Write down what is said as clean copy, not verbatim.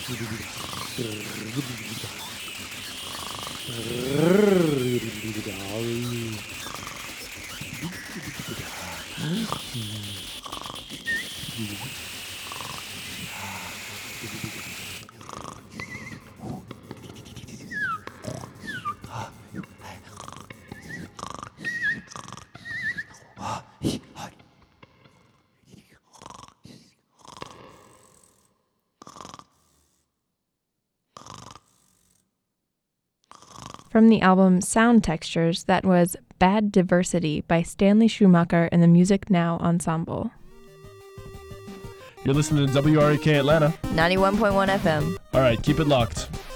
From the album Sound Textures, that was Bad Diversity by Stanley Schumacher and the Music Now Ensemble. You're listening to WREK Atlanta. 91.1 FM. All right, keep it locked.